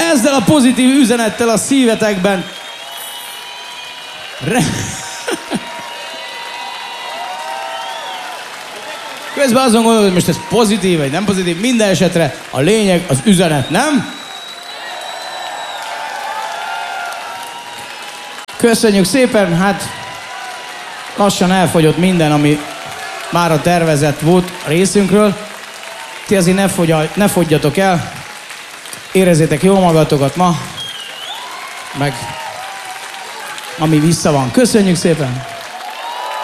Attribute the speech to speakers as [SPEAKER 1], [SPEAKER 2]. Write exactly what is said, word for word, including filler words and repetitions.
[SPEAKER 1] ezzel a pozitív üzenettel a szívetekben Re... Közben azon gondolod, hogy most ez pozitív vagy nem pozitív, minden esetre a lényeg az üzenet, nem? Köszönjük szépen, hát lassan elfogyott minden, ami már a tervezett volt a részünkről. Ti azért ne, fogyal, ne fogyjatok el, érezzétek jól magatokat ma, meg ami vissza van. Köszönjük szépen!